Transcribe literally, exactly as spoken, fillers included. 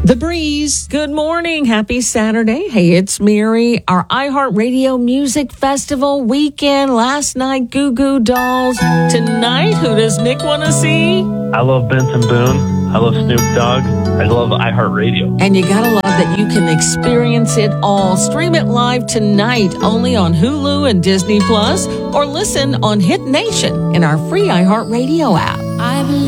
The Breeze. Good morning. Happy Saturday. Hey, it's Mary. Our iHeartRadio Music Festival weekend. Last night, Goo Goo Dolls. Tonight, who does Nick want to see? I love Benson Boone. I love Snoop Dogg. I love iHeartRadio. And you gotta love that you can experience it all. Stream it live tonight only on Hulu and Disney Plus, or listen on Hit Nation in our free iHeartRadio app. I believe